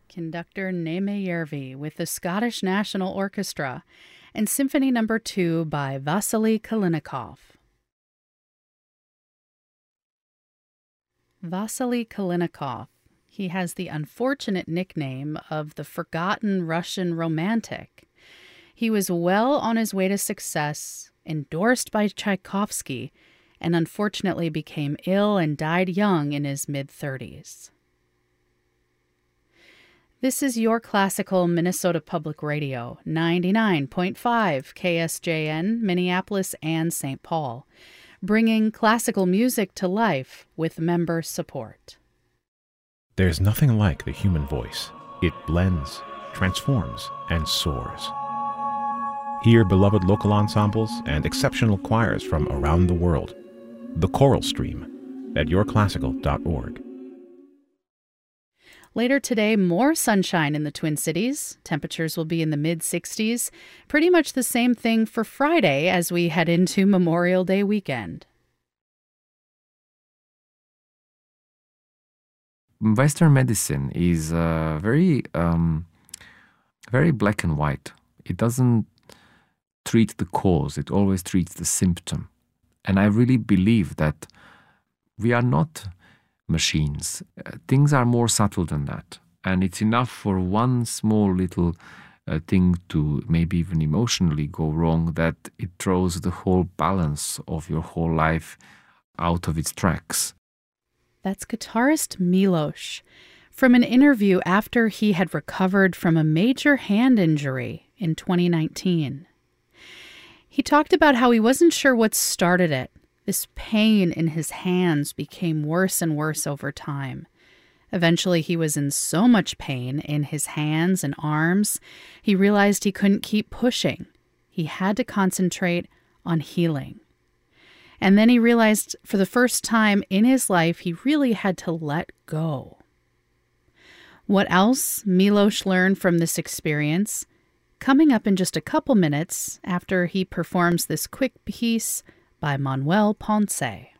Conductor Neme Järvi with the Scottish National Orchestra and Symphony No. 2 by Vasily Kalinikov. Vasily Kalinikov. He has the unfortunate nickname of the forgotten Russian romantic. He was well on his way to success, endorsed by Tchaikovsky, and unfortunately became ill and died young in his mid-30s. This is Your Classical Minnesota Public Radio, 99.5 KSJN, Minneapolis and St. Paul, bringing classical music to life with member support. There's nothing like the human voice. It blends, transforms, and soars. Hear beloved local ensembles and exceptional choirs from around the world. The Choral Stream at yourclassical.org. Later today, more sunshine in the Twin Cities. Temperatures will be in the mid-60s. Pretty much the same thing for Friday as we head into Memorial Day weekend. Western medicine is very black and white. It doesn't treat the cause, it always treats the symptom. And I really believe that we are not machines. Things are more subtle than that. And it's enough for one small little thing to maybe even emotionally go wrong that it throws the whole balance of your whole life out of its tracks. That's guitarist Milos from an interview after he had recovered from a major hand injury in 2019. He talked about how he wasn't sure what started it. This pain in his hands became worse and worse over time. Eventually, he was in so much pain in his hands and arms, he realized he couldn't keep pushing. He had to concentrate on healing. And then he realized for the first time in his life, he really had to let go. What else Milos learned from this experience? Coming up in just a couple minutes after he performs this quick piece by Manuel Ponce.